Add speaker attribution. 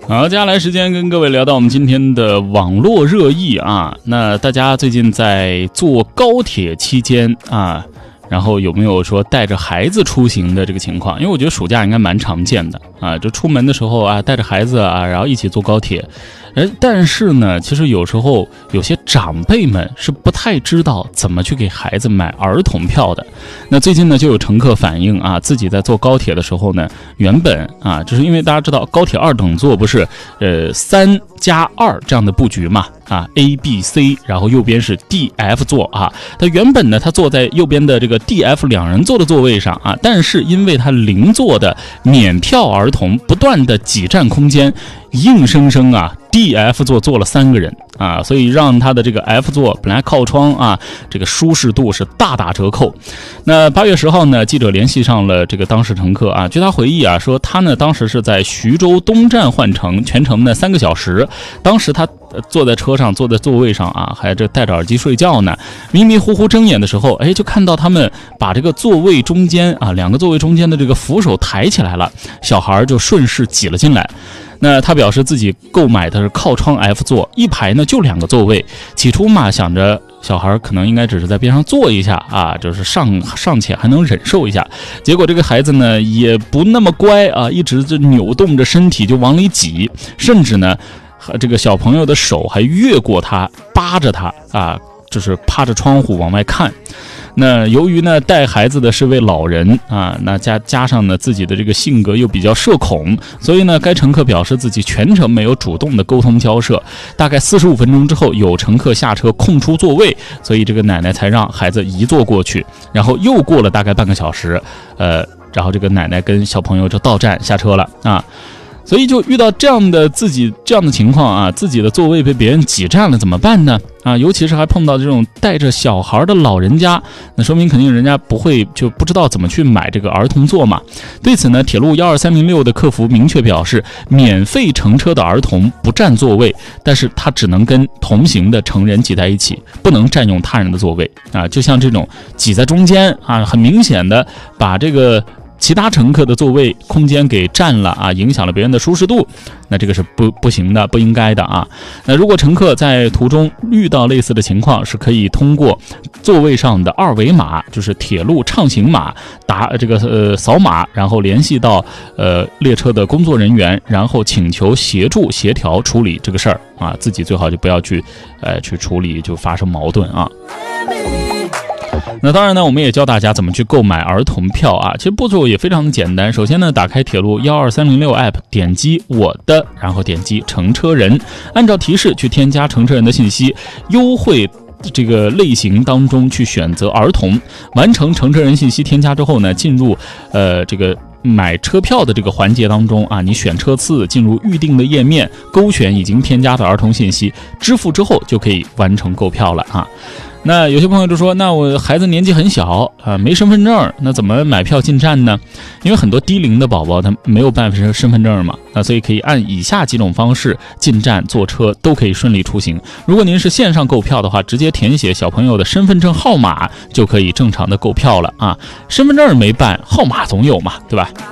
Speaker 1: 好，接下来时间跟各位聊到我们今天的网络热议啊。那大家最近在坐高铁期间啊，然后有没有说带着孩子出行的这个情况？因为我觉得暑假应该蛮常见的啊，就出门的时候啊，带着孩子啊，然后一起坐高铁。但是呢，其实有时候有些长辈们是不太知道怎么去给孩子买儿童票的。那最近呢，就有乘客反映啊，自己在坐高铁的时候呢，原本啊，就是因为大家知道高铁二等座不是3+2这样的布局嘛，啊 A、B、C， 然后右边是 D、F 座啊。他原本呢，他坐在右边的这个 D、F 两人座的座位上啊，但是因为他邻座的免票儿童不断的挤占空间，硬生生啊 D、F 座坐了3个人啊，所以让他的这个 F 座本来靠窗啊，这个舒适度是大打折扣。那8月10号呢，记者联系上了这个当时乘客啊，据他回忆啊，说他呢当时是在徐州东站换乘，全程呢3个小时。当时他坐在车上，坐在座位上啊，还这戴着耳机睡觉呢。迷迷糊糊睁眼的时候，就看到他们把这个座位中间啊，2个座位中间的这个扶手抬起来了，小孩就顺势挤了进来。那他表示自己购买的是靠窗 F 座，一排呢就2个座位。起初嘛，想着小孩可能应该只是在边上坐一下啊，就是尚且还能忍受一下。结果这个孩子呢也不那么乖啊，一直就扭动着身体就往里挤，甚至呢这个小朋友的手还越过他，扒着他啊，就是趴着窗户往外看。那由于呢带孩子的是位老人啊，那加上呢自己的这个性格又比较社恐，所以呢该乘客表示自己全程没有主动的沟通交涉。大概45分钟之后，有乘客下车空出座位，所以这个奶奶才让孩子移坐过去。然后又过了大概半个小时，然后这个奶奶跟小朋友就到站下车了啊。所以就遇到这样的情况啊，自己的座位被别人挤占了怎么办呢？啊，尤其是还碰到这种带着小孩的老人家，那说明肯定人家不知道怎么去买这个儿童座嘛。对此呢，铁路12306的客服明确表示，免费乘车的儿童不占座位，但是他只能跟同行的成人挤在一起，不能占用他人的座位啊。就像这种挤在中间啊，很明显的把这个其他乘客的座位空间给占了啊，影响了别人的舒适度，那这个是不行的，不应该的啊。那如果乘客在途中遇到类似的情况，是可以通过座位上的2维码，就是铁路畅行码，扫码，然后联系到列车的工作人员，然后请求协助协调处理这个事儿啊，自己最好就不要去处理，就发生矛盾啊。那当然呢，我们也教大家怎么去购买儿童票啊。其实步骤也非常的简单。首先呢，打开铁路12306 app， 点击我的，然后点击乘车人，按照提示去添加乘车人的信息，优惠这个类型当中去选择儿童，完成乘车人信息添加之后呢，进入这个买车票的这个环节当中啊，你选车次，进入预定的页面，勾选已经添加的儿童信息，支付之后就可以完成购票了啊。那有些朋友就说，那我孩子年纪很小啊，没身份证，那怎么买票进站呢？因为很多低龄的宝宝他没有办法身份证嘛，那所以可以按以下几种方式进站坐车都可以顺利出行。如果您是线上购票的话，直接填写小朋友的身份证号码就可以正常的购票了啊。身份证没办，号码总有嘛，对吧？